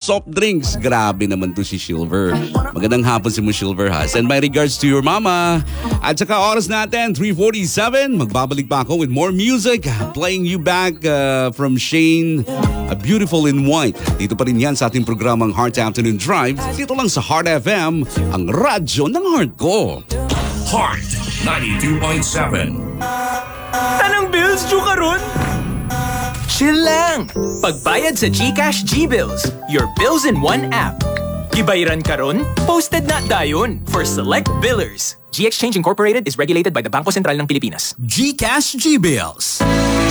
soft drinks. Grabe naman to si Silver. Magandang hapon si mo, Silver, ha. Send my regards to your mama. At saka oras natin, 3:47. Magbabalik pa ako with more music. Playing you back from Shane, A Beautiful in White. Dito pa rin yan sa ating programang Heart Afternoon Drive. Dito lang sa Heart FM, ang radyo ng heart ko. Heart 92.7. Tanang bills, due ka ron? Chill lang! Pagbayad sa GCash G-Bills, your bills in one app. Gibayaran ka ron? Posted na dayon for select billers. GXchange Incorporated is regulated by the Bangko Sentral ng Pilipinas. GCash G-Bills.